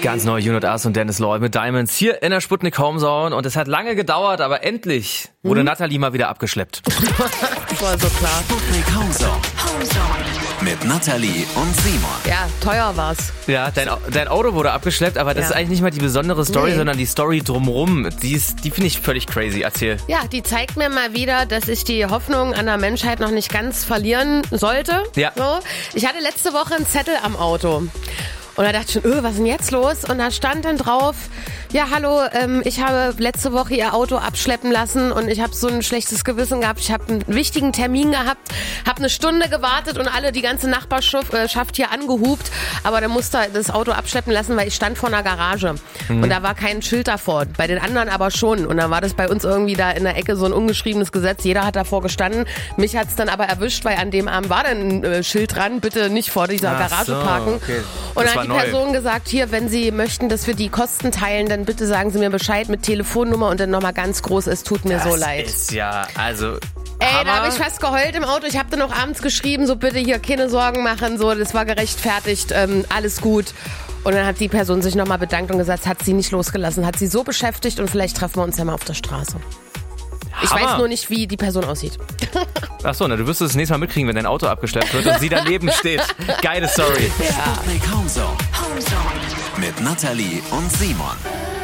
Ganz neu, Unit und Dennis Lloyd mit Diamonds hier in der Sputnik Homezone. Und es hat lange gedauert, aber endlich wurde Nathalie mal wieder abgeschleppt. War so klar. Sputnik Homezone. Mit Nathalie und Simon. Ja, teuer war's. Ja, dein Auto wurde abgeschleppt, aber das ist eigentlich nicht mal die besondere Story, sondern die Story drumrum. Die finde ich völlig crazy. Erzähl. Ja, die zeigt mir mal wieder, dass ich die Hoffnung an der Menschheit noch nicht ganz verlieren sollte. Ja. So. Ich hatte letzte Woche einen Zettel am Auto. Und da dachte ich schon, was ist denn jetzt los? Und da stand dann drauf, ja, hallo, ich habe letzte Woche Ihr Auto abschleppen lassen und ich habe so ein schlechtes Gewissen gehabt. Ich habe einen wichtigen Termin gehabt, habe eine Stunde gewartet und die ganze Nachbarschaft hier angehupt. Aber dann musste das Auto abschleppen lassen, weil ich stand vor einer Garage. Und da war kein Schild davor, bei den anderen aber schon. Und dann war das bei uns irgendwie da in der Ecke so ein ungeschriebenes Gesetz. Jeder hat davor gestanden. Mich hat's dann aber erwischt, weil an dem Abend war dann ein Schild dran, bitte nicht vor dieser Garage parken. Okay. Und Das dann hat die Person gesagt, hier, wenn Sie möchten, dass wir die Kosten teilen, dann bitte sagen Sie mir Bescheid mit Telefonnummer und dann nochmal ganz groß, es tut mir so leid. Das ist ja, also... Ey, da habe ich fast geheult im Auto. Ich habe dann noch abends geschrieben, so bitte hier keine Sorgen machen, so, das war gerechtfertigt, alles gut. Und dann hat die Person sich nochmal bedankt und gesagt, hat sie nicht losgelassen, hat sie so beschäftigt und vielleicht treffen wir uns ja mal auf der Straße. Ich weiß nur nicht, wie die Person aussieht. Achso, du wirst es das nächste Mal mitkriegen, wenn dein Auto abgeschleppt wird und sie daneben steht. Geile Story. Sputnik Homezone. Mit Nathalie und Simon.